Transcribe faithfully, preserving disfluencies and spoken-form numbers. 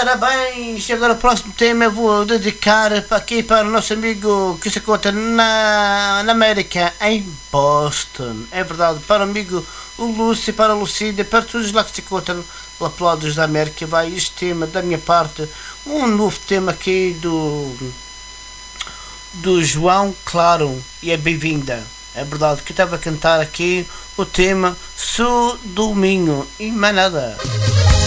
parabéns! E agora o próximo tema eu vou dedicar para aqui para o nosso amigo que se encontra na, na América, em Boston. É verdade, para o amigo o Lúcio, para a Lucídia, para todos lá que se encontram lá para lados da América. Vai este tema da minha parte, um novo tema aqui do, do João Claro, e é bem-vinda. É verdade que eu estava a cantar aqui o tema Sou do Minho e mais nada.